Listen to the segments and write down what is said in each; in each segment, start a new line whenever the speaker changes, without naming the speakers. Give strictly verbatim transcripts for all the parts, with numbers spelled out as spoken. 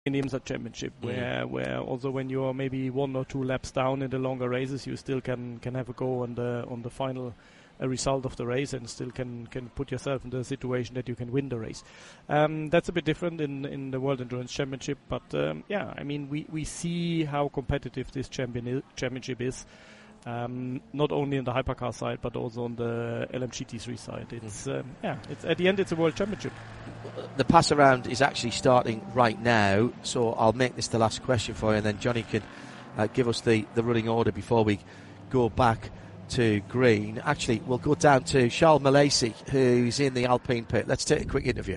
in the IMSA Championship, mm. where where also when you are maybe one or two laps down in the longer races, you still can can have a go on the on the final uh, result of the race, and still can can put yourself in the situation that you can win the race. Um, that's a bit different in in the World Endurance Championship, but um, yeah, I mean we we see how competitive this champion is, championship is. Um, not only on the hypercar side, but also on the L M G T three side. It's mm. um, yeah. It's at the end, it's a world championship.
The pass around is actually starting right now, so I'll make this the last question for you, and then Johnny can uh, give us the, the running order before we go back to green. Actually, we'll go down to Charles Milesi, who's in the Alpine pit. Let's take a quick interview.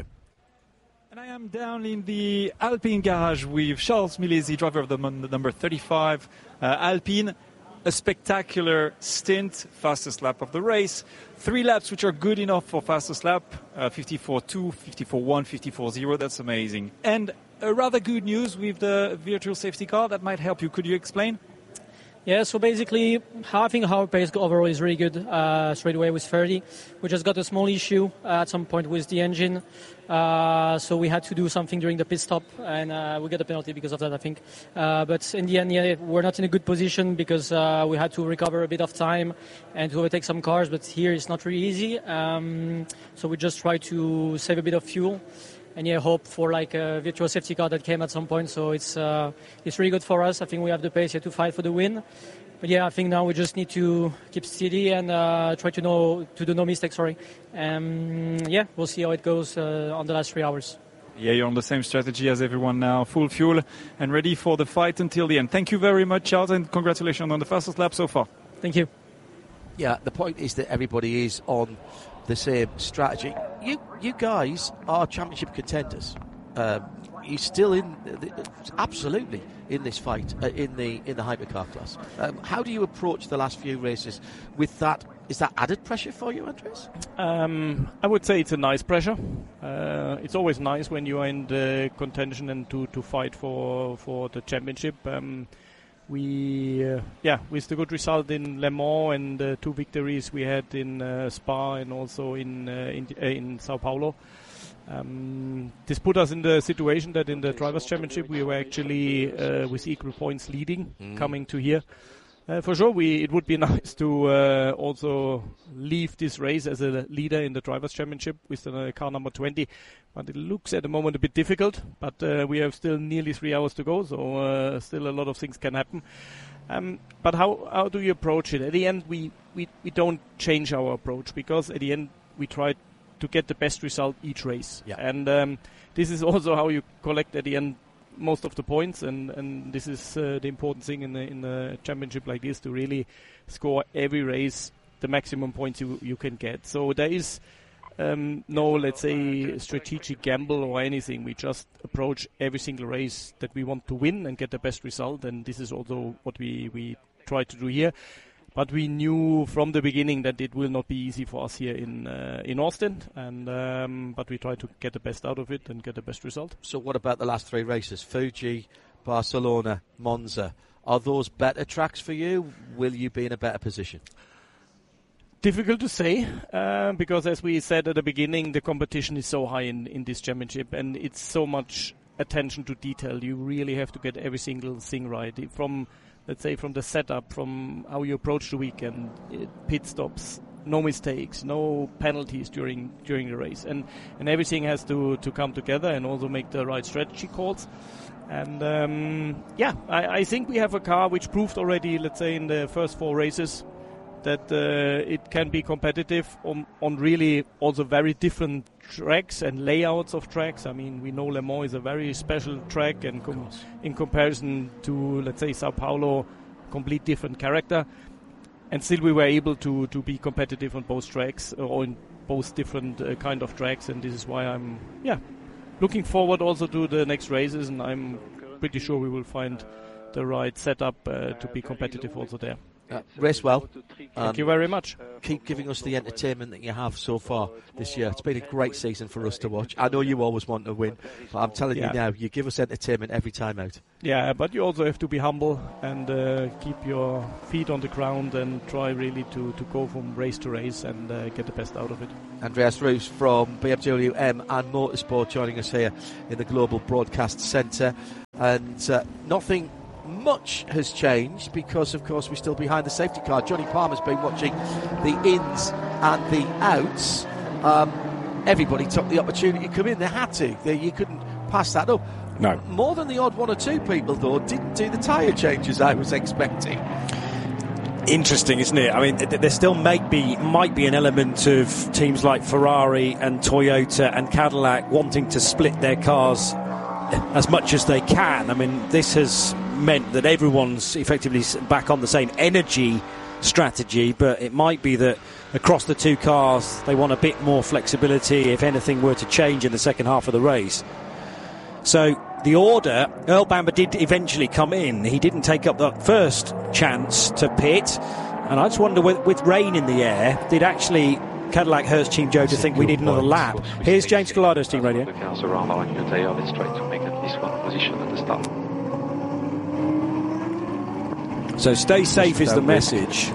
And I am down in the Alpine garage with Charles Milesi, driver of the number thirty-five uh, Alpine. A spectacular stint, fastest lap of the race. Three laps which are good enough for fastest lap, uh, fifty-four two, fifty-four one, fifty-four zero, that's amazing. And a rather good news with the virtual safety car that might help you. Could you explain?
Yeah, so basically, I think our pace overall is really good. Uh, straight away with thirty. We just got a small issue uh, at some point with the engine. Uh, so we had to do something during the pit stop, and uh, we got a penalty because of that, I think. Uh, but in the end, yeah, we're not in a good position because uh, we had to recover a bit of time and to overtake some cars. But here it's not really easy. Um, so we just try to save a bit of fuel. And yeah, hope for like a virtual safety car that came at some point. So it's uh, it's really good for us. I think we have the pace here to fight for the win. But yeah, I think now we just need to keep steady and uh, try to know to do no mistakes. Sorry. Um, yeah, we'll see how it goes uh, on the last three hours.
Yeah, you're on the same strategy as everyone now, full fuel and ready for the fight until the end. Thank you very much, Charles, and congratulations on the fastest lap so far.
Thank you.
Yeah, the point is that everybody is on the same strategy. You you guys are championship contenders. Um, you're still in, the, absolutely in this fight uh, in the in the hypercar class. Um, how do you approach the last few races with that? Is that added pressure for you, Andreas?
Um, I would say it's a nice pressure. Uh, it's always nice when you are in the contention and to, to fight for for the championship. Um, We, uh, yeah, with the good result in Le Mans and the two victories we had in uh, Spa and also in uh, in, uh, in Sao Paulo, um, this put us in the situation that in the Drivers' Championship we were actually uh, with equal points leading, mm. coming to here. Uh, for sure, we it would be nice to uh, also leave this race as a leader in the Drivers' Championship with the car number twenty. But it looks at the moment a bit difficult. But uh, we have still nearly three hours to go, so uh, still a lot of things can happen. Um, but how how do you approach it? At the end, we, we, we don't change our approach because at the end we try to get the best result each race.
Yeah.
And um, this is also how you collect at the end most of the points, and, and this is uh, the important thing in the in the championship like this, to really score every race the maximum points you, you can get. So there is um, no, let's say, strategic gamble or anything. We just approach every single race that we want to win and get the best result, and this is also what we, we try to do here. But we knew from the beginning that it will not be easy for us here in uh, in Austin, and um, but we try to get the best out of it and get the best result.
So what about the last three races? Fuji, Barcelona, Monza. Are those better tracks for you? Will you be in a better position?
Difficult to say, uh, because as we said at the beginning, the competition is so high in, in this championship, and it's so much attention to detail. You really have to get every single thing right. From let's say from the setup, from how you approach the weekend, pit stops, no mistakes, no penalties during during the race, and and everything has to to come together and also make the right strategy calls. And um, yeah, I, I think we have a car which proved already, let's say, in the first four races that uh, it can be competitive on, on really also very different tracks and layouts of tracks. I mean, we know Le Mans is a very special track, and com- in comparison to, let's say, Sao Paulo, complete different character. And still we were able to, to be competitive on both tracks, or in both different uh, kind of tracks, and this is why I'm, yeah, looking forward also to the next races, and I'm pretty sure we will find the right setup uh, to be competitive also there.
Uh, race well.
Thank you very much.
Keep giving us the entertainment that you have so far this year. It's been a great season for us to watch. I know you always want to win, but I'm telling yeah. you now, you give us entertainment every time out.
Yeah, but you also have to be humble and uh, keep your feet on the ground and try really to, to go from race to race and uh, get the best out of it.
Andreas Roos from B M W M and Motorsport joining us here in the Global Broadcast Centre. And uh, nothing much has changed because, of course, we're still behind the safety car. Johnny Palmer's been watching the ins and the outs. Um, everybody took the opportunity to come in. They had to. They, you couldn't pass that up.
No.
More than the odd one or two people, though, didn't do the tyre changes I was expecting.
Interesting, isn't it? I mean, there still might be might be an element of teams like Ferrari and Toyota and Cadillac wanting to split their cars as much as they can. I mean, this has meant that everyone's effectively back on the same energy strategy, but it might be that across the two cars they want a bit more flexibility if anything were to change in the second half of the race. So the order, Earl Bamber did eventually come in. He didn't take up the first chance to pit, and I just wonder, with, with rain in the air, did actually Cadillac Hertz Team Joe to think we need another lap? Here's James Gallardo's Team Radio.
The cars around our new tire, let's try to make at least one position at the start.
So stay safe is the message.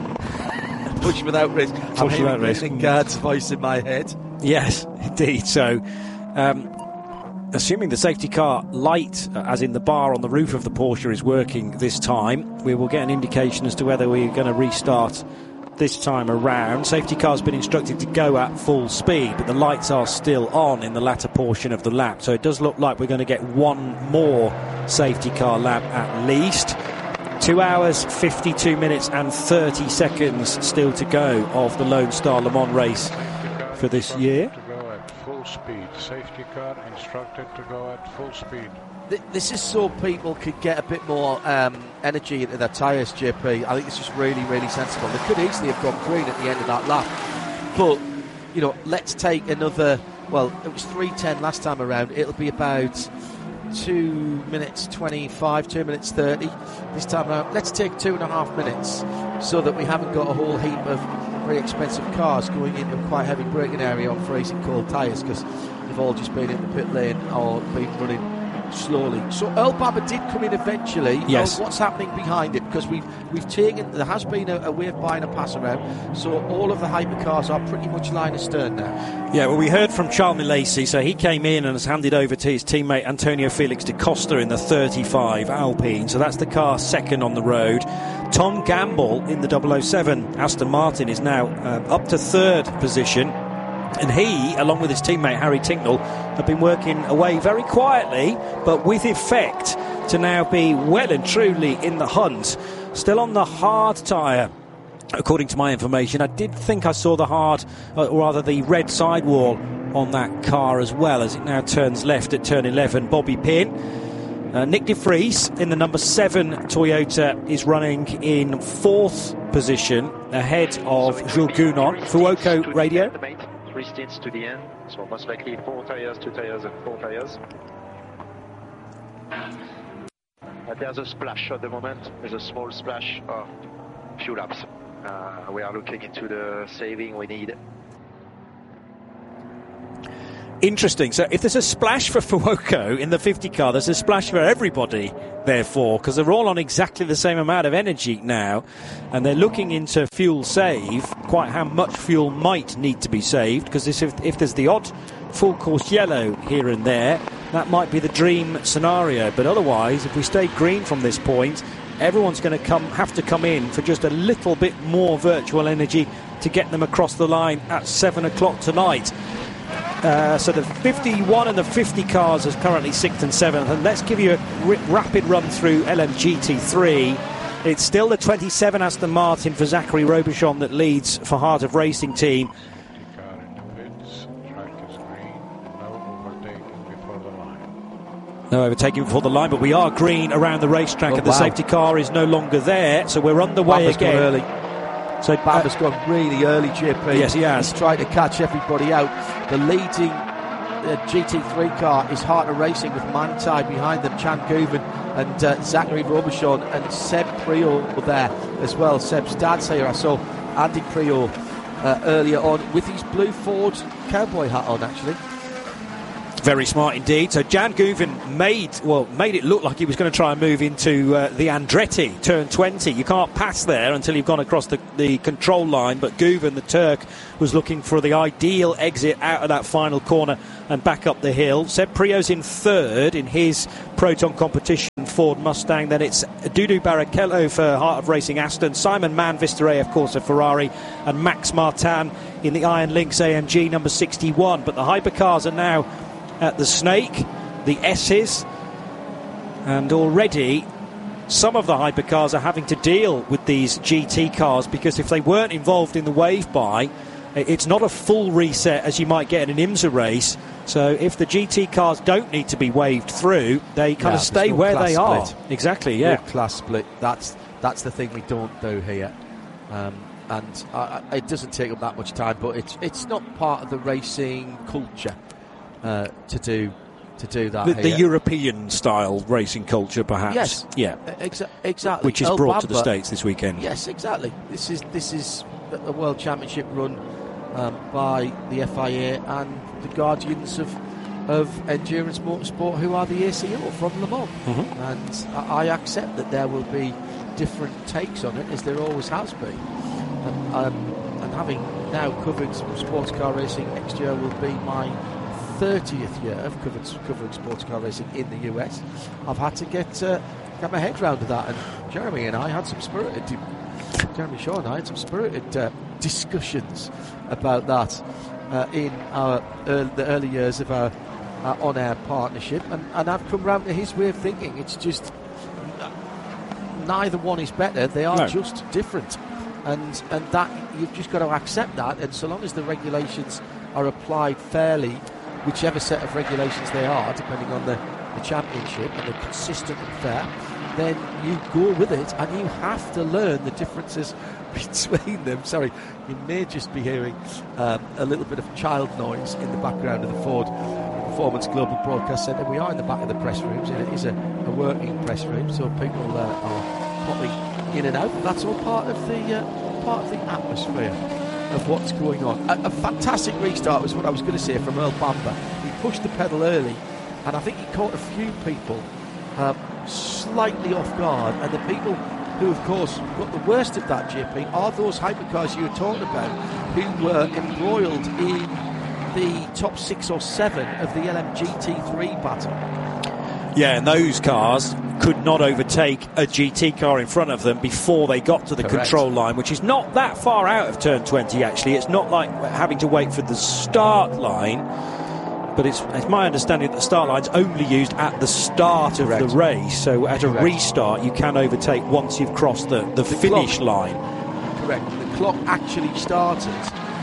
Push without risk.
Push
I'm
without risk.
hearing Guard's voice in my head.
Yes, indeed. So, um, assuming the safety car light, as in the bar on the roof of the Porsche, is working this time, we will get an indication as to whether we're going to restart this time around. Safety car's been instructed to go at full speed, but the lights are still on in the latter portion of the lap. So it does look like we're going to get one more safety car lap at least. Two hours, fifty-two minutes and thirty seconds still to go of the Lone Star Le Mans race for this year.
To go at full speed. Safety car instructed to go at full speed.
This is so people could get a bit more um, energy into their tyres, J P. I think it's just really, really sensible. They could easily have gone green at the end of that lap. But, you know, let's take another, well, it was three ten last time around. It'll be about two minutes twenty-five, two minutes thirty this time around. Let's take two and a half minutes so that we haven't got a whole heap of very expensive cars going into a quite heavy braking area on freezing cold tyres because they've all just been in the pit lane or been running slowly. So Earl Bamber did come in eventually.
Yes.
Now, what's happening behind it? Because we've we've taken, there has been a, a way of buying a pass around, so all of the hypercars are pretty much line astern now.
Yeah, well, we heard from Charles Milesi, so he came in and has handed over to his teammate Antonio Felix da Costa in the thirty-five Alpine, so that's the car second on the road. Tom Gamble in the double oh seven Aston Martin is now uh, up to third position. And he, along with his teammate Harry Tincknell, have been working away very quietly, but with effect, to now be well and truly in the hunt. Still on the hard tyre, according to my information. I did think I saw the hard, uh, or rather the red sidewall on that car as well, as it now turns left at turn eleven. Bobby Pin. Uh, Nick de Vries in the number seven Toyota is running in fourth position, ahead of Jules Gounon. Fuoco Radio.
Three stints to the end, so most likely four tyres, two tyres and four tyres. Uh, there's a splash at the moment. There's a small splash of few laps. Uh, we are looking into the saving we need.
Interesting. So if there's a splash for Fuoco in the fifty car, there's a splash for everybody, therefore, because they're all on exactly the same amount of energy now, and they're looking into fuel save, quite how much fuel might need to be saved, because if, if there's the odd full course yellow here and there, that might be the dream scenario. But otherwise, if we stay green from this point, everyone's going to come have to come in for just a little bit more virtual energy to get them across the line at seven o'clock tonight. Uh, so the fifty-one and the fifty cars are currently sixth and seventh, and let's give you a r- rapid run through L M G T three. It's still the twenty-seven Aston Martin for Zachary Robichon that leads for Heart of Racing team.
Car in the pits, track is green, no overtaking before the line.
No overtaking before the line, but we are green around the racetrack,
Oh,
and the
wow.
safety car is no longer there, so we're underway
Bamber's
again.
gone early.
So
Bamber's
uh,
gone really early, J P.
Yes, he has.
He's tried to catch everybody out. The leading uh, G T three car is Heart of Racing with Manthey behind them, Chan Guven and uh, Zachary Robichon, and Seb Priaulx there as well. Seb's dad's here. I saw Andy Priaulx uh, earlier on with his blue Ford cowboy hat on, actually.
Very smart indeed. So Jan Guven made well made it look like he was going to try and move into uh, the Andretti turn twenty. You can't pass there until you've gone across the, the control line, but Guven, the Turk, was looking for the ideal exit out of that final corner and back up the hill. Seb Priaulx's in third in his Proton competition Ford Mustang. Then it's Dudu Barrichello for Heart of Racing Aston, Simon Mann Vista of course, a Ferrari, and Max Martin in the Iron Lynx A M G number sixty-one. But the hypercars are now at the Snake, the S's, and already some of the hypercars are having to deal with these G T cars, because if they weren't involved in the wave by, it's not a full reset as you might get in an IMSA race. So if the G T cars don't need to be waved through, they kind
yeah,
of stay
no
where they are.
split.
Exactly, yeah.
No class split. That's that's the thing we don't do here. Um, and uh, it doesn't take up that much time, but it's it's not part of the racing culture. Uh, to do to do that
the,
here.
the European style racing culture, perhaps.
Yes,
yeah,
exa- exactly.
Which is
El
brought
Bamba,
to the States this weekend.
Yes, exactly. This is this is a World Championship run um, by the F I A and the guardians of of endurance motorsport, who are the A C O from Le Mans.
Mm-hmm.
And I, I accept that there will be different takes on it, as there always has been. And, um, and having now covered sports car racing, next year will be my thirtieth year of covered, covering sports car racing in the U S. I've had to get uh, get my head round to that, and Jeremy and I had some spirited Jeremy Shaw and I had some spirited uh, discussions about that uh, in our uh, the early years of our, our on-air partnership, and, and I've come round to his way of thinking. It's just neither one is better, they are
no.
just different, and and that you've just got to accept that, and so long as the regulations are applied fairly, whichever set of regulations they are, depending on the, the championship, and they're consistent and fair, then you go with it, and you have to learn the differences between them. Sorry, you may just be hearing um, a little bit of child noise in the background of the Ford Performance Global Broadcast Centre. We are in the back of the press rooms, and it is a, a working press room, so people uh, are popping in and out. That's all part of the uh, part of the atmosphere of what's going on. A, a fantastic restart was what I was going to say from Earl Bamber. He pushed the pedal early, and I think he caught a few people um, slightly off guard, and the people who, of course, got the worst of that, J P, are those hypercars you were talking about, who were embroiled in the top six or seven of the L M G T three battle.
Yeah, and those cars could not overtake a G T car in front of them before they got to the
Correct.
control line, which is not that far out of turn twenty, actually. It's not like having to wait for the start line, but it's, it's my understanding that the start line's only used at the start
Correct.
of the race, so at
Correct.
a restart you can overtake once you've crossed the, the,
The
finish
clock.
line.
Correct. The clock actually started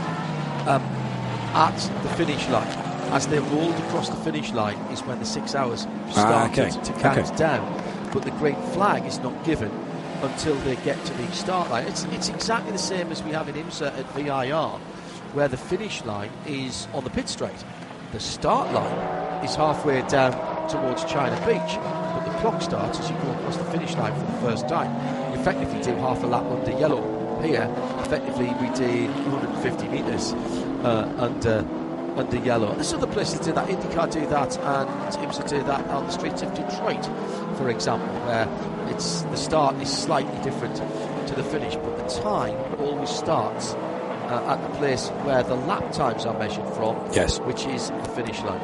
um, at the finish line. As they rolled across the finish line is when the six hours started
ah, okay.
to count
okay.
down. But the green flag is not given until they get to the start line. It's, it's exactly the same as we have in IMSA at V I R, where the finish line is on the pit straight. The start line is halfway down towards China Beach, but the clock starts as you go across the finish line for the first time. You effectively do half a lap under yellow. Here, effectively, we did one hundred fifty metres uh, under under yellow. There's other places do that. IndyCar do that, and IMSA do that on the streets of Detroit, for example, where it's the start is slightly different to the finish, but the time always starts uh, at the place where the lap times are measured from,
Yes.
which is the finish line.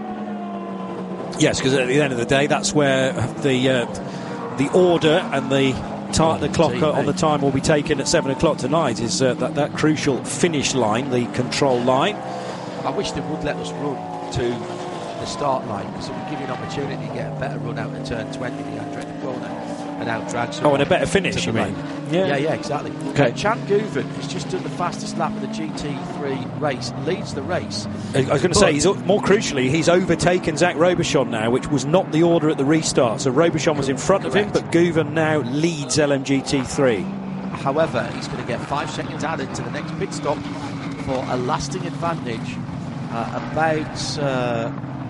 Yes, because at the end of the day, that's where the uh, the order and the ta- the clock
indeed,
on the
mate.
time will be taken at seven o'clock tonight. Is uh, that that crucial finish line, the control line?
I wish they would let us run to the start line, because it would give you an opportunity to get a better run out of turn twenty, the Andretti corner, and out drag.
Oh, and a better finish,
to
you
the
mean?
line.
Yeah.
yeah, yeah, exactly.
Okay.
Uh, Chan Guven has just done the fastest lap of the G T three race, leads the race.
I was going to say, he's, more crucially, he's overtaken Zach Robichon now, which was not the order at the restart. So Robichon was in front of him,
Correct.
but Guven now leads L M G T three.
However, he's going to get five seconds added to the next pit stop for a lasting advantage uh, about uh,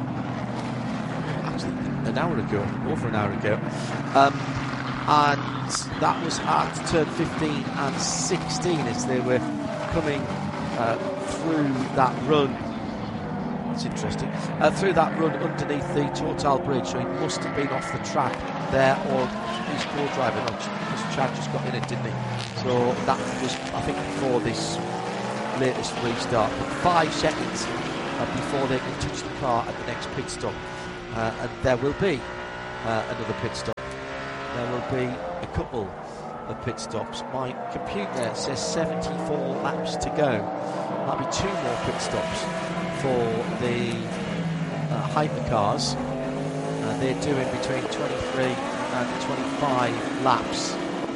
actually an hour ago, over an hour ago, um, and that was at turn fifteen and sixteen as they were coming uh, through that run. That's interesting. Uh, through that run underneath the Total Bridge, so he must have been off the track there, or his co-driver, not because Chad just got in it, didn't he? So that was, I think, before this latest restart. But five seconds uh, before they can touch the car at the next pit stop, uh, and there will be uh, another pit stop. There will be a couple of pit stops. My computer says seventy-four laps to go. That'll be two more pit stops for the uh, hypercars. Uh, they're doing between twenty-three and twenty-five laps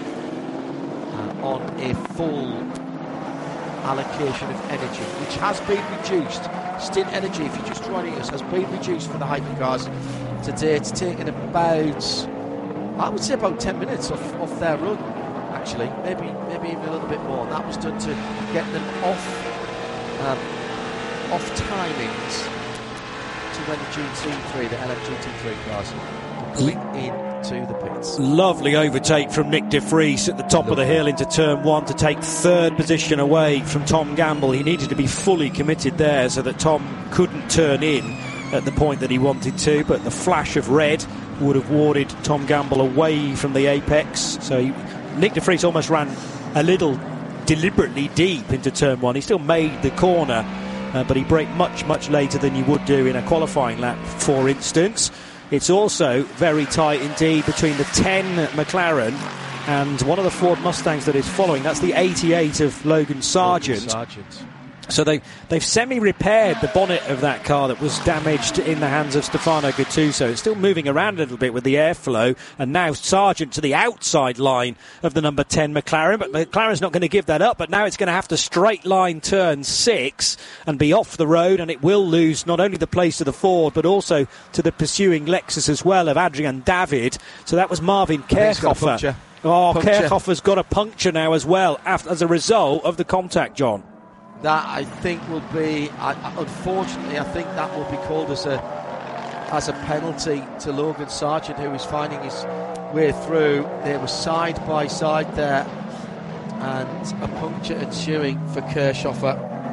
uh, on a full allocation of energy, which has been reduced. Stint energy, if you're just joining us, has been reduced for the hypercars today. It's taken about, I would say, about ten minutes off, off their run, actually, maybe maybe even a little bit more. And that was done to get them off um, off timings to when the G T three, the L M G T three cars were coming into the pits.
Lovely overtake from Nick de Vries at the top Lovely. of the hill into turn one to take third position away from Tom Gamble. He needed to be fully committed there so that Tom couldn't turn in at the point that he wanted to, but the flash of red would have warded Tom Gamble away from the apex. So he, Nick de Vries almost ran a little deliberately deep into turn one. He still made the corner, uh, but he braked much, much later than you would do in a qualifying lap, for instance. It's also very tight indeed between the ten McLaren and one of the Ford Mustangs that is following. That's the eighty-eight of Logan Sargent. Logan Sargent. So they, they've semi-repaired the bonnet of that car that was damaged in the hands of Stefano Gattuso. It's still moving around a little bit with the airflow, and now Sargent to the outside line of the number ten McLaren, but McLaren's not going to give that up, but now it's going to have to straight line turn six and be off the road, and it will lose not only the place to the Ford, but also to the pursuing Lexus as well of Adrian David. So that was Marvin Kerkhofer. Oh, Kerkhoffer's got a puncture now as well after, as a result of the contact, John.
That, I think, will be, I, unfortunately, I think that will be called as a as a penalty to Logan Sargent, who is finding his way through. They were side by side there, and a puncture ensuing for Kirchhoffer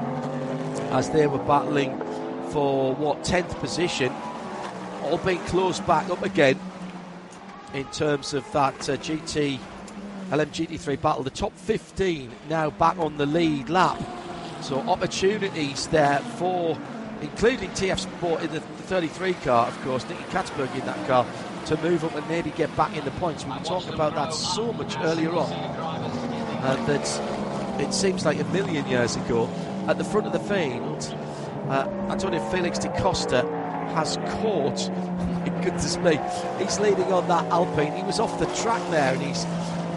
as they were battling for, what, tenth position, all being closed back up again in terms of that uh, G T L M G T three battle. The top fifteen now back on the lead lap. So opportunities there for, including T F Sport in the thirty-three car, of course, Nicky Katzberg in that car, to move up and maybe get back in the points. We were talking about that so much earlier on, uh, that it seems like a million years ago. At the front of the field, uh, Antonio Felix da Costa has caught, my goodness me, he's leading on that Alpine. He was off the track there, and his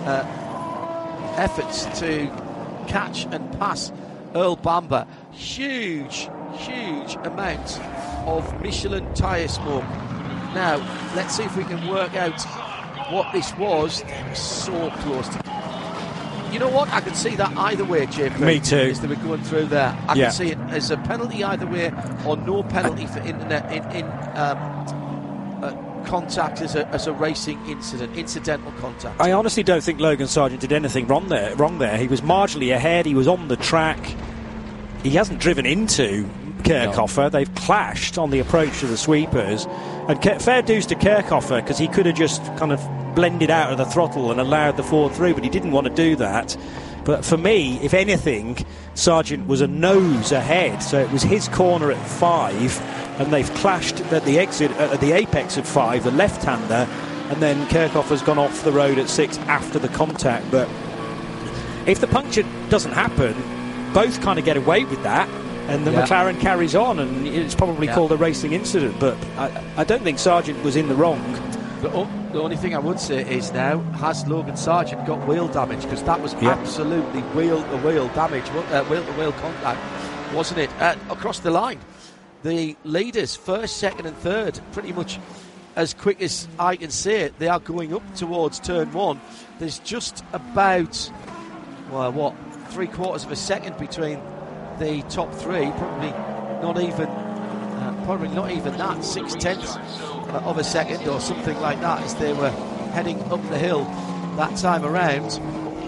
uh, efforts to catch and pass Earl Bamber, huge, huge amount of Michelin tyre smoke. Now, let's see if we can work out what this was. They were so close to. You know what? I can see that either way, J P.
Me too.
As they were going through there, I
yeah.
can see it as a penalty either way, or no penalty for internet in, in um, uh, contact as a, as a racing incident, incidental contact.
I honestly don't think Logan Sargent did anything wrong there. Wrong there. He was marginally ahead. He was on the track. He hasn't driven into Kerkhofer. No. They've clashed on the approach to the sweepers. And Ke- fair dues to Kerkhofer, because he could have just kind of blended out of the throttle and allowed the Ford through, but he didn't want to do that. But for me, if anything, Sargent was a nose ahead. So it was his corner at five, and they've clashed at the exit, at the apex of five, the left-hander, and then Kerkhofer's gone off the road at six after the contact. But if the puncture doesn't happen, both kind of get away with that, and the yeah. McLaren carries on, and it's probably yeah. called a racing incident. But I, I don't think Sargent was in the wrong.
The, o- the only thing I would say is now, has Logan Sargent got wheel damage? Because that was yeah. absolutely wheel-to-wheel damage, uh, wheel-to-wheel contact, wasn't it? Uh, across the line, the leaders, first, second and third, pretty much as quick as I can say it, they are going up towards turn one. There's just about, well, what, three quarters of a second between the top three, probably not even, uh, probably not even that, six tenths uh, of a second or something like that as they were heading up the hill that time around.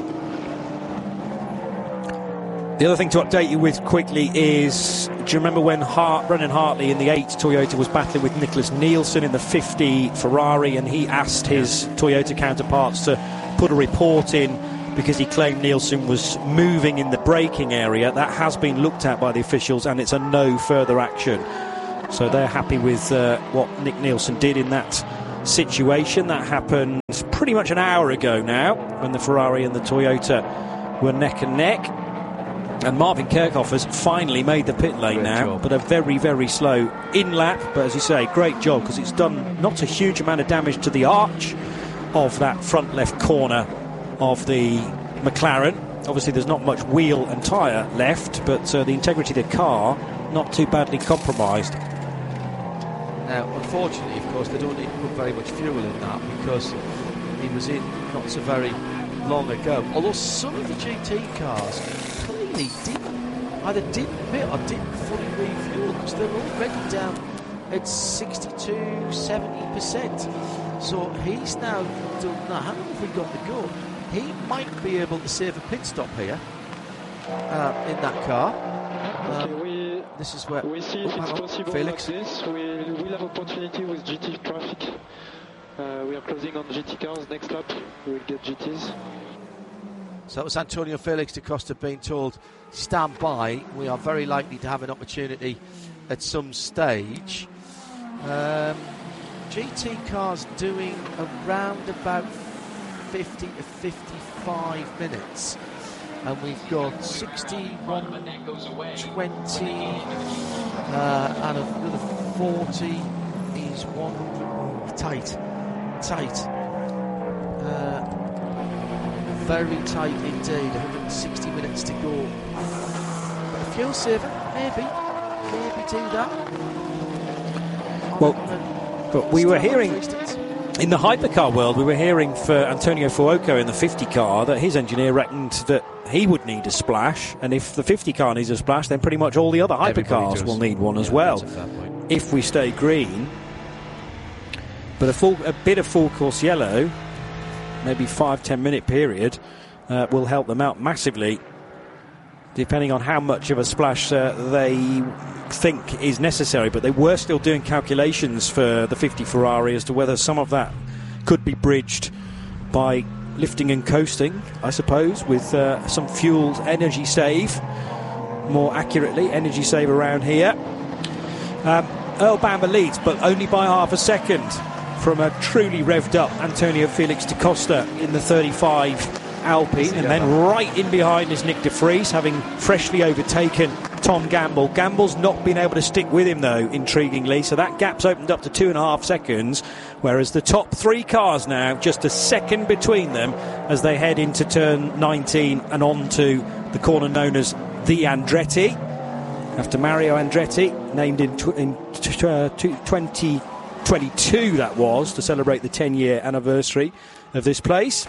The other thing to update you with quickly is, do you remember when Hart, Brendan Hartley in the eight Toyota was battling with Nicholas Nielsen in the fifty Ferrari, and he asked his Toyota counterparts to put a report in because he claimed Nielsen was moving in the braking area? That has been looked at by the officials, and it's a no further action. So they're happy with uh, what Nick Nielsen did in that situation. That happened pretty much an hour ago now, when the Ferrari and the Toyota were neck and neck. And Marvin Kirchhoff has finally made the pit lane great now, job. But a very, very slow in-lap. But as you say, great job, because it's done not a huge amount of damage to the arch of that front left corner of the McLaren. Obviously, there's not much wheel and tyre left, but uh, the integrity of the car not too badly compromised.
Now, unfortunately, of course, they don't need to put very much fuel in that because he was in not so very long ago. Although some of the G T cars clearly didn't, either didn't pit or didn't fully refuel because they're already down at sixty-two, seventy percent. So he's now done that. How long have we got to go? He might be able to save a pit stop here uh, in that car. Um,
okay, we,
this is where
we see
oh,
if it's
on,
possible
Felix.
like this. We will have opportunity with G T traffic. Uh, we are closing on G T cars. Next lap, we will get G Ts.
So that was Antonio Felix da Costa being told, stand by. We are very likely to have an opportunity at some stage. Um, G T cars doing around about fifty to fifty-five minutes. And we've got sixty-one twenty uh, and another forty is one hundred. Tight, tight. Uh, very tight indeed. one hundred sixty minutes to go. But a fuel saver, maybe, maybe do that.
Well, but we were hearing in the hypercar world, we were hearing for Antonio Fuoco in the fifty car that his engineer reckoned that he would need a splash, and if the fifty car needs a splash, then pretty much all the other hypercars will need one yeah, as well if we stay green. But a full a bit of full course yellow, maybe five ten minute period, uh, will help them out massively, depending on how much of a splash uh, they think is necessary. But they were still doing calculations for the fifty Ferrari as to whether some of that could be bridged by lifting and coasting, I suppose, with uh, some fuel energy save, more accurately, energy save around here. Um, Earl Bamber leads, but only by half a second from a truly revved up Antonio Felix da Costa in the thirty-five Alpine, and then right in behind is Nick de Vries, having freshly overtaken Tom Gamble. Gamble's not been able to stick with him, though, intriguingly, so that gap's opened up to two and a half seconds, whereas the top three cars now, just a second between them as they head into turn nineteen and on to the corner known as the Andretti, after Mario Andretti, named in, tw- in t- uh, t- twenty twenty-two, that was, to celebrate the ten-year anniversary of this place,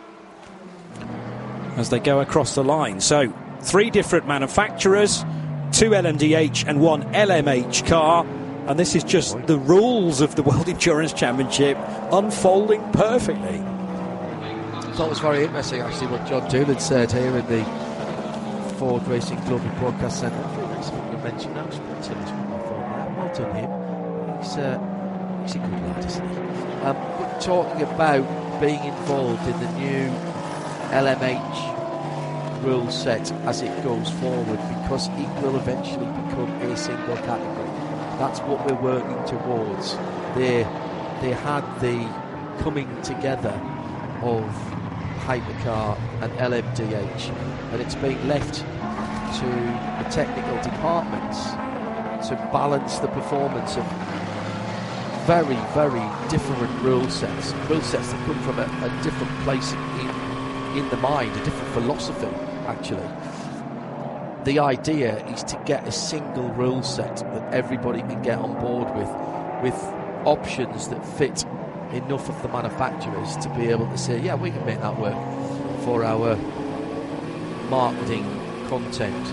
as they go across the line. So, three different manufacturers, two L M D H and one L M H car, and this is just the rules of the World Endurance Championship unfolding perfectly.
I thought it was very interesting, actually, what John Doolan said here in the Ford Racing Global Broadcast Centre. I think that's what you mentioned now. Well done him. He's, uh, he's a good lad, isn't he? Um, but talking about being involved in the new L M H rule set as it goes forward, because it will eventually become a single category. That's what we're working towards. They they had the coming together of hypercar and L M D H, and it's been left to the technical departments to balance the performance of very, very different rule sets, rule sets that come from a, a different place in, in the mind, a different philosophy, actually. The idea is to get a single rule set that everybody can get on board with, with options that fit enough of the manufacturers to be able to say, yeah, we can make that work for our marketing content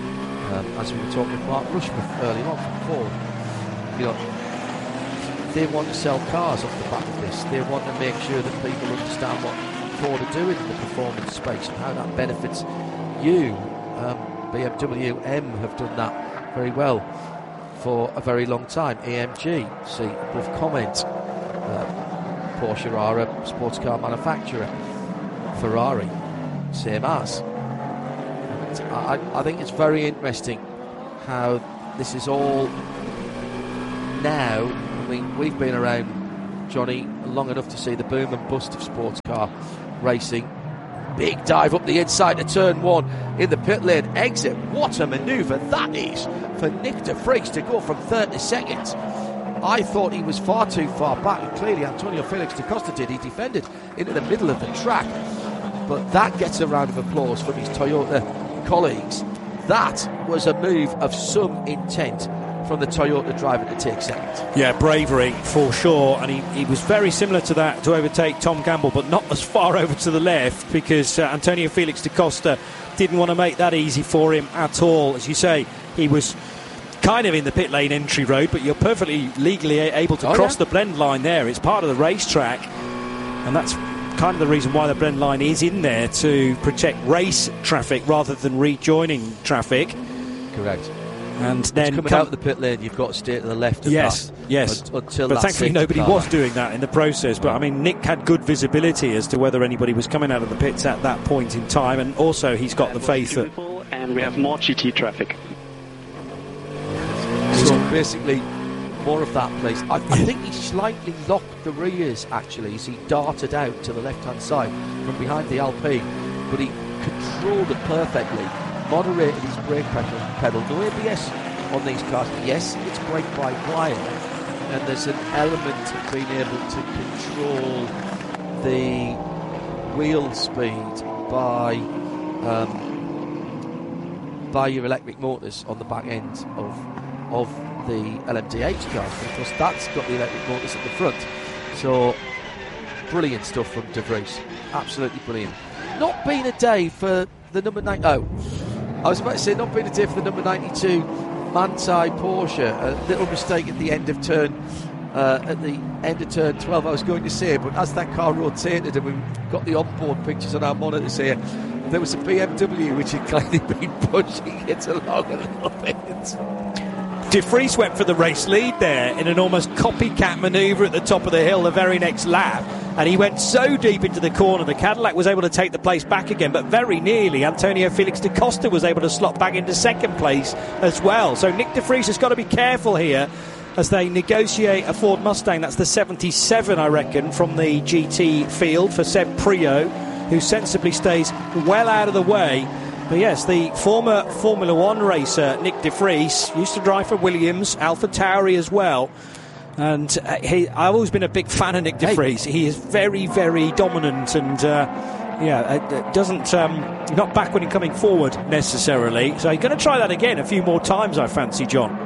um, as we were talking with Mark Rushworth earlier on from Ford. You know, they want to sell cars off the back of this. They want to make sure that people understand what Ford are doing in the performance space and how that benefits you. Um, B M W M have done that very well for a very long time. A M G, see above comment. Uh, Porsche are a sports car manufacturer. Ferrari, same as. I, I think it's very interesting how this is all now. I mean, we've been around, Johnny, long enough to see the boom and bust of sports car racing. Big dive up the inside to turn one in the pit lane exit. What a manoeuvre that is for Nick de Vries to go from third to second. I thought he was far too far back, and clearly Antonio Felix da Costa did. He defended into the middle of the track, but that gets a round of applause from his Toyota colleagues. That was a move of some intent from the Toyota driver to take second.
Yeah, bravery for sure, and he, he was very similar to that to overtake Tom Gamble, but not as far over to the left, because uh, Antonio Felix da Costa didn't want to make that easy for him at all. As you say, he was kind of in the pit lane entry road, but you're perfectly legally able to oh, cross yeah. the blend line there. It's part of the racetrack, and that's kind of the reason why the blend line is in there, to protect race traffic rather than rejoining traffic.
Correct.
And then
coming
come
out of the pit lane, you've got to stay to the left of
yes,
that.
Yes,
un- until
but thankfully nobody was
back.
doing that in the process. But I mean, Nick had good visibility as to whether anybody was coming out of the pits at that point in time, and also he's got the faith that.
And we have more G T traffic.
So basically, more of that place. I, I think he slightly locked the rears actually as he darted out to the left-hand side from behind the Alpine, but he controlled it perfectly, moderated his brake pedal, pedal. No A B S on these cars. Yes, it's brake by wire, and there's an element of being able to control the wheel speed by um, by your electric motors on the back end of of the L M D H cars. Of course, that's got the electric motors at the front. So brilliant stuff from de Vries. Absolutely brilliant. Not been a day for the number nine. Oh, I was about to say not been a day for the number ninety-two Manthey Porsche. A little mistake at the end of turn uh, at the end of turn twelve. I was going to say, but as that car rotated and we got the onboard pictures on our monitors here, there was a B M W which had clearly been pushing it along a little bit.
De Vries went for the race lead there in an almost copycat manoeuvre at the top of the hill the very next lap, and he went so deep into the corner the Cadillac was able to take the place back again, but very nearly Antonio Felix da Costa was able to slot back into second place as well. So Nick de Vries has got to be careful here as they negotiate a Ford Mustang. That's the seventy-seven, I reckon, from the G T field for Seb Priaulx, who sensibly stays well out of the way. But yes, the former Formula One racer Nick de Vries used to drive for Williams, AlphaTauri as well. And uh, he, I've always been a big fan of Nick de Vries. He is very, very dominant, and uh, yeah, it doesn't um, not backward in coming forward necessarily. So he's going to try that again a few more times, I fancy, John.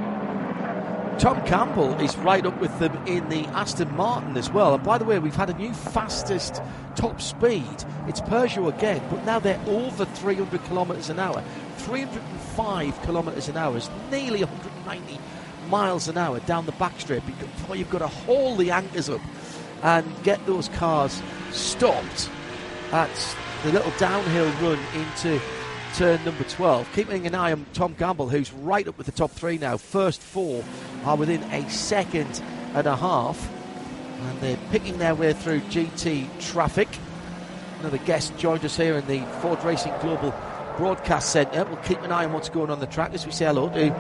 Tom Campbell is right up with them in the Aston Martin as well. And by the way, we've had a new fastest top speed. It's Peugeot again, but now they're over three hundred kilometres an hour. three hundred five kilometres an hour is nearly one hundred ninety miles an hour down the back straight before you've got to haul the anchors up and get those cars stopped at the little downhill run into turn number twelve. Keeping an eye on Tom Campbell, who's right up with the top three now. First four are within a second and a half, and they're picking their way through G T traffic. Another guest joined us here in the Ford Racing Global Broadcast Centre. We'll keep an eye on what's going on the track as we say hello to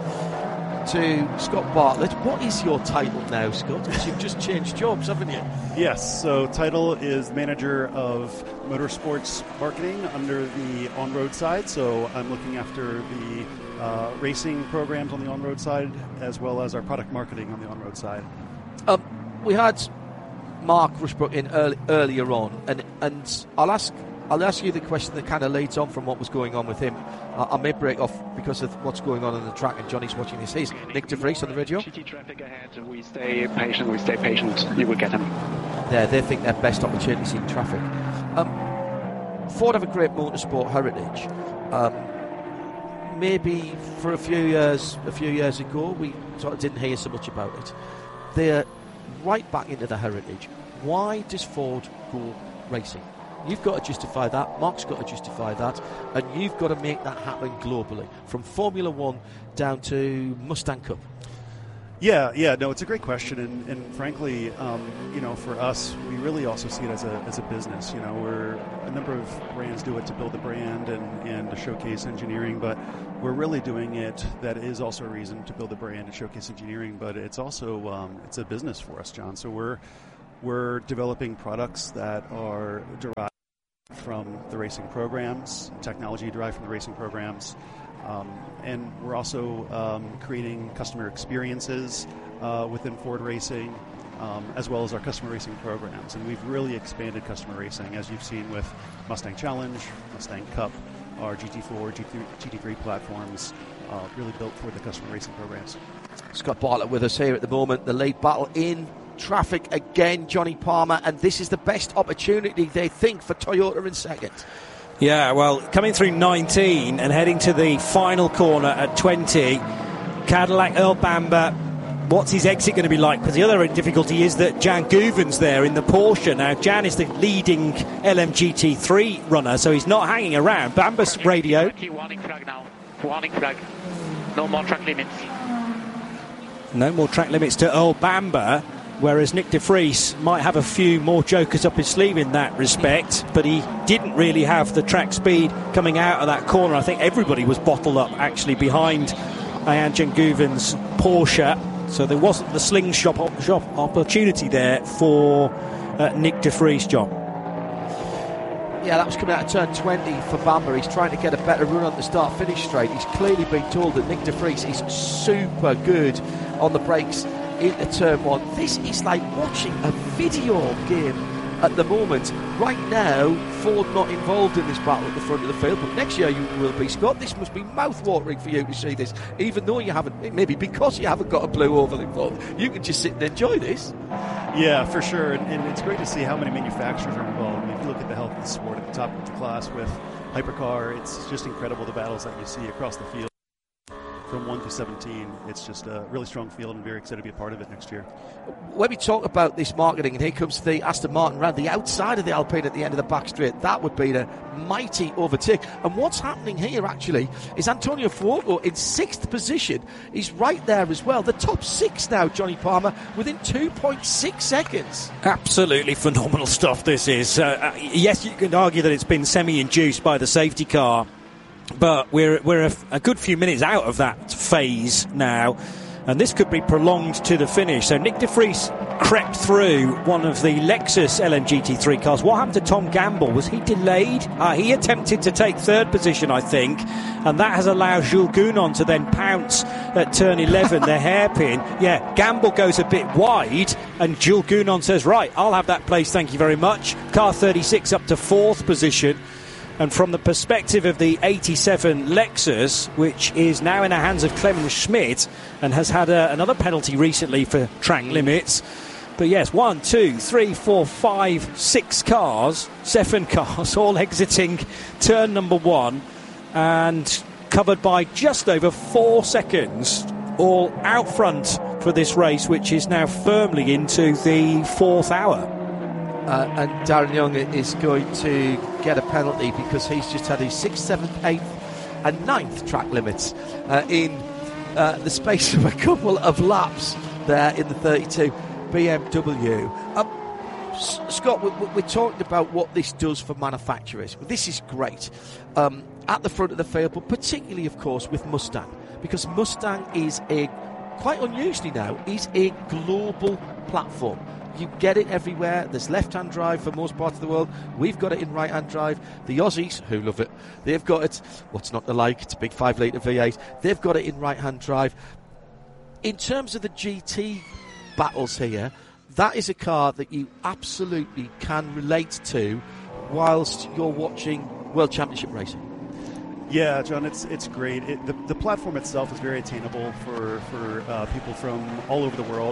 to Scott Bartlett. What is your title now, Scott? Because you've just changed jobs, haven't you?
Yes, so title is Manager of Motorsports Marketing under the on-road side. So I'm looking after the uh, racing programs on the on-road side as well as our product marketing on the on-road side.
Um, we had Mark Rushbrook in early, earlier on, and and I'll ask I'll ask you the question that kind of leads on from what was going on with him. Uh, I may break off because of what's going on on the track, and Johnny's watching this. Here's Nick de Vries on the radio.
G T traffic ahead. We stay patient. We stay patient. You will get him.
There, they think their best opportunities in traffic. Um, Ford have a great motorsport heritage. Um, maybe for a few years, a few years ago, we sort of didn't hear so much about it. They're right back into the heritage. Why does Ford go racing? You've got to justify that. Mark's got to justify that, and you've got to make that happen globally, from Formula One down to Mustang Cup.
Yeah, yeah, no, it's a great question, and, and frankly, um, you know, for us, we really also see it as a as a business. You know, we're a number of brands do it to build the brand and, and to showcase engineering, but we're really doing it. That is also a reason to build the brand and showcase engineering, but it's also um, it's a business for us, John. So we're we're developing products that are derived from the racing programs, technology derived from the racing programs. Um, and we're also um, creating customer experiences uh, within Ford Racing, um, as well as our customer racing programs. And we've really expanded customer racing, as you've seen with Mustang Challenge, Mustang Cup, our G T four, G T three platforms, uh, really built for the customer racing programs.
Scott Bartlett with us here at the moment. The lead battle in traffic again, Johnny Palmer, and this is the best opportunity, they think, for Toyota in second.
Yeah, well, coming through nineteen and heading to the final corner at twenty, Cadillac, Earl Bamber, what's his exit going to be like? Because the other difficulty is that Jan Guven's there in the Porsche. Now, Jan is the leading L M G T three runner, so he's not hanging around. Bamber's radio.
Warning flag now. Warning flag. No more track limits.
No more track limits to Earl Bamber. Whereas Nick de Vries might have a few more jokers up his sleeve in that respect, but he didn't really have the track speed coming out of that corner. I think everybody was bottled up actually behind Ian Janguven's Porsche, so there wasn't the slingshot op- shop opportunity there for uh, Nick de Vries, John.
Yeah, that was coming out of turn twenty for Bamber. He's trying to get a better run on the start-finish straight. He's clearly been told that Nick de Vries is super good on the brakes into turn one. This is like watching a video game at the moment. Right now, Ford not involved in this battle at the front of the field, but next year you will be, Scott. This must be mouth-watering for you to see this, even though you haven't, maybe because you haven't got a blue oval involved. You can just sit and enjoy this.
Yeah, for sure, and, and it's great to see how many manufacturers are involved. I mean, if you look at the health of the sport at the top of the class with Hypercar, it's just incredible the battles that you see across the field. From one to seventeen, it's just a really strong field, and very excited to be a part of it next year.
When we talk about this marketing, and here comes the Aston Martin round the outside of the Alpine at the end of the back straight, that would be a mighty overtake. And what's happening here actually is Antonio Fuoco in sixth position. He's right there as well. The top six now, Johnny Palmer, within two point six seconds.
Absolutely phenomenal stuff this is. Uh, yes, you can argue that it's been semi-induced by the safety car, but we're we're a, a good few minutes out of that phase now, and this could be prolonged to the finish. So Nick de Vries crept through one of the Lexus L M G T three cars. What happened to Tom Gamble? Was he delayed? Uh, he attempted to take third position, I think, and that has allowed Jules Gounon to then pounce at turn eleven, the hairpin. Yeah, Gamble goes a bit wide, and Jules Gounon says, right, I'll have that place, thank you very much. Car thirty-six up to fourth position. And from the perspective of the eighty-seven Lexus, which is now in the hands of Clemens Schmidt and has had a, another penalty recently for track limits. But yes, one, two, three, four, five, six cars, seven cars, all exiting turn number one and covered by just over four seconds, all out front for this race, which is now firmly into the fourth hour.
Uh, and Darren Young is going to get a penalty because he's just had his sixth, seventh, eighth and ninth track limits uh, in uh, the space of a couple of laps there in the thirty-two B M W. Um, S- Scott, we, we, we're talking about what this does for manufacturers. This is great um, at the front of the field, but particularly, of course, with Mustang, because Mustang is a, quite unusually now, is a global platform. You get it everywhere. There's left-hand drive for most parts of the world. We've got it in right-hand drive. The Aussies, who love it, they've got it. What's not to like? It's a big five litre V eight. They've got it in right-hand drive. In terms of the G T battles here, that is a car that you absolutely can relate to whilst you're watching World Championship racing.
Yeah, John, it's it's great. It, the, the platform itself is very attainable for, for uh, people from all over the world.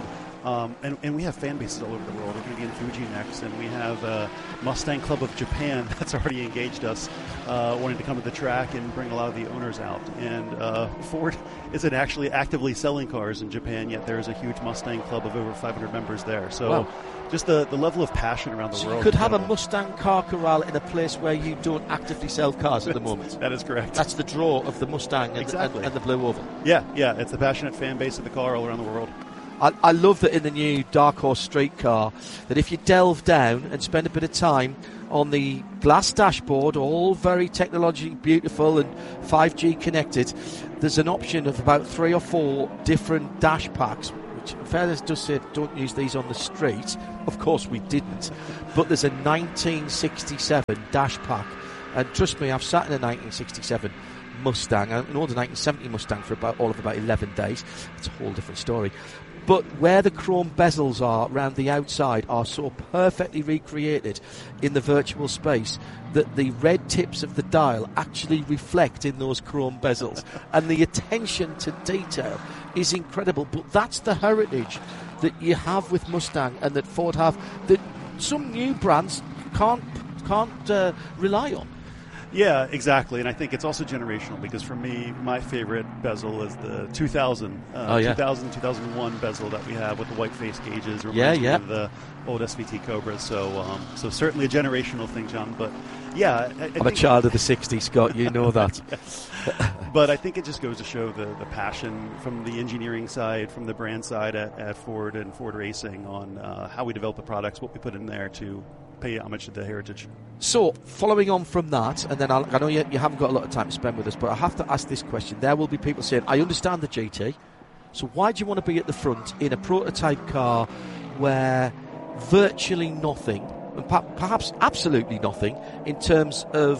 Um, and, and we have fan bases all over the world. We're going to be in Fuji next, and we have uh, Mustang Club of Japan that's already engaged us, uh, wanting to come to the track and bring a lot of the owners out. And uh, Ford isn't actually actively selling cars in Japan yet. There is a huge Mustang Club of over five hundred members there. So wow. just the, the level of passion around the
so
world.
You could have a Mustang car corral in a place where you don't actively sell cars at the moment.
That is correct.
That's the draw of the Mustang and,
exactly.
and, and the Blue Oval.
Yeah, yeah. It's the passionate fan base of the car all around the world.
I, I love that in the new Dark Horse Street car, that if you delve down and spend a bit of time on the glass dashboard, all very technologically beautiful and five G connected, there's an option of about three or four different dash packs, which in fairness does say don't use these on the street. Of course we didn't. But there's a nineteen sixty-seven dash pack. And trust me, I've sat in a nineteen sixty-seven Mustang, an older nineteen seventy Mustang for about all of about eleven days. It's a whole different story. But where the chrome bezels are around the outside are so perfectly recreated in the virtual space that the red tips of the dial actually reflect in those chrome bezels. And the attention to detail is incredible. But that's the heritage that you have with Mustang and that Ford have that some new brands can't, can't uh, rely on.
Yeah, exactly, and I think it's also generational because for me, my favorite bezel is the two thousand, uh,
oh, yeah.
two thousand, two thousand one bezel that we have with the white face gauges. Reminds
yeah,
me
yeah.
of the old S V T Cobras. So, um, so certainly a generational thing, John. But yeah, I, I
I'm
think
a child of the sixties, Scott. You know that.
Yes. But I think it just goes to show the, the passion from the engineering side, from the brand side at, at Ford and Ford Racing on uh, how we develop the products, what we put in there to pay homage to the heritage.
So, following on from that, and then I'll, I know you, you haven't got a lot of time to spend with us, but I have to ask this question. There will be people saying, I understand the G T, so why do you want to be at the front in a prototype car where virtually nothing, and perhaps absolutely nothing, in terms of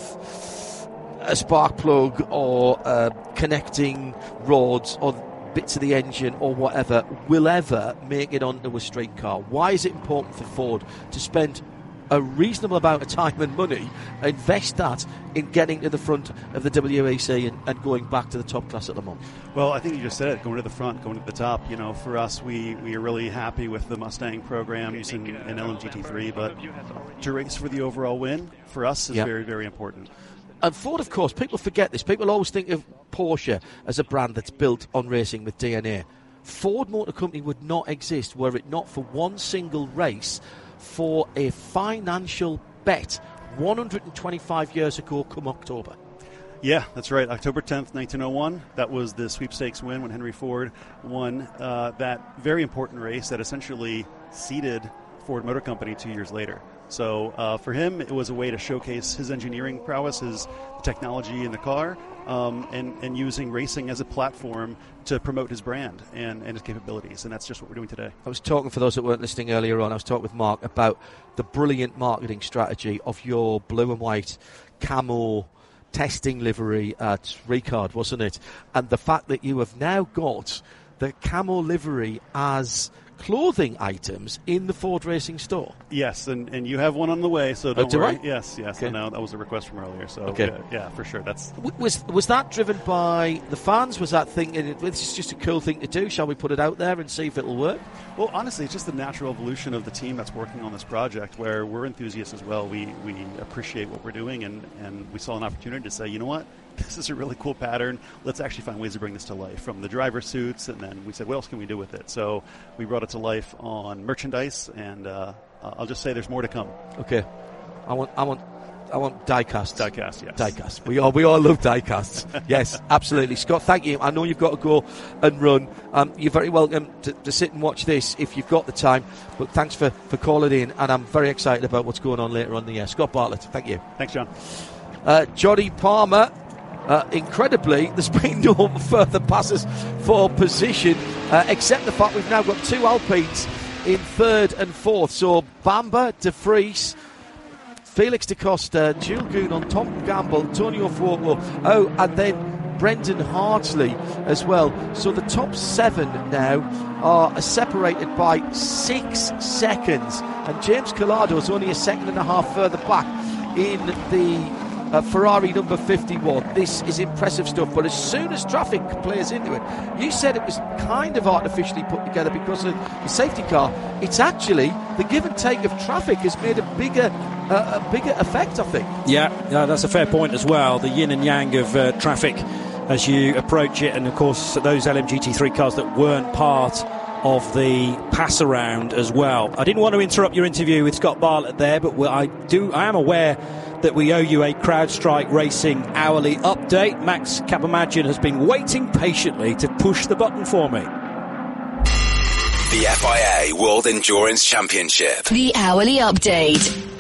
a spark plug or uh, connecting rods or bits of the engine or whatever, will ever make it onto a street car? Why is it important for Ford to spend a reasonable amount of time and money, invest that in getting to the front of the W E C and, and going back to the top class at Le Mans?
Well, I think you just said it, going to the front, going to the top. You know, for us, we, we are really happy with the Mustang program using an L M G T three, but to race for the overall win, for us, is yep. very, very important.
And Ford, of course, people forget this. People always think of Porsche as a brand that's built on racing with D N A. Ford Motor Company would not exist were it not for one single race for a financial bet one hundred twenty-five years ago come October.
Yeah, that's right. October tenth, nineteen oh one. That was the sweepstakes win when Henry Ford won uh, that very important race that essentially seeded Ford Motor Company two years later. So uh, for him, it was a way to showcase his engineering prowess, his technology in the car, um, and, and using racing as a platform to promote his brand and, and his capabilities. And that's just what we're doing today.
I was talking, for those that weren't listening earlier on, I was talking with Mark about the brilliant marketing strategy of your blue and white camo testing livery at Ricard, wasn't it? And the fact that you have now got the camo livery as clothing items in the Ford Racing store.
Yes, and, and you have one on the way, so don't
oh, do
worry.
I?
Yes, yes.
Okay.
I know that was a request from earlier, so
okay.
yeah, yeah, for sure. That's
was was that driven by the fans? Was that thinking this is just a cool thing to do? Shall we put it out there and see if it'll work?
Well, honestly, it's just the natural evolution of the team that's working on this project, where we're enthusiasts as well. We we appreciate what we're doing, and, and we saw an opportunity to say, you know what, this is a really cool pattern. Let's actually find ways to bring this to life, from the driver suits, and then we said, what else can we do with it? So we brought it to life on merchandise, and uh, I'll just say there's more to come.
Okay, I want I want I want diecasts.
Diecast, yes.
Diecast. We all we all love diecasts. Yes, absolutely. Scott, thank you. I know you've got to go and run. Um, you're very welcome to, to sit and watch this if you've got the time. But thanks for, for calling in, and I'm very excited about what's going on later on in the year. Scott Bartlett, thank you.
Thanks, John.
Uh, Johnny Palmer. Uh, incredibly, there's been no further passes for position, uh, except the fact we've now got two Alpines in third and fourth. So Bamber, De Vries, Felix da Costa, Jules Goon on Tom Gamble, Antonio Fuoco, oh, and then Brendan Hartley as well. So the top seven now are separated by six seconds, and James Collado is only a second and a half further back in the uh, Ferrari number fifty-one. This is impressive stuff, but as soon as traffic plays into it, you said it was kind of artificially put together because of the safety car. It's actually the give and take of traffic has made a bigger uh, a bigger effect, I think.
Yeah, yeah, that's a fair point as well. The yin and yang of uh, traffic as you approach it, and of course those L M G T three cars that weren't part of the pass around as well. I didn't want to interrupt your interview with Scott Bartlett there, but I do. I am aware that we owe you a CrowdStrike Racing hourly update. Max Capimagin has been waiting patiently to push the button for me.
The F I A World Endurance Championship.
The hourly update.